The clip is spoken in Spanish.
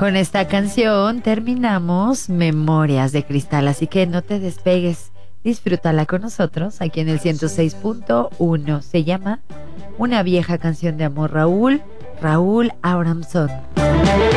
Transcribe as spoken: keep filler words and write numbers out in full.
Con esta canción terminamos Memorias de Cristal, así que no te despegues, disfrútala con nosotros aquí en el ciento seis punto uno. Se llama Una vieja canción de amor, Raúl, Raúl Abramson.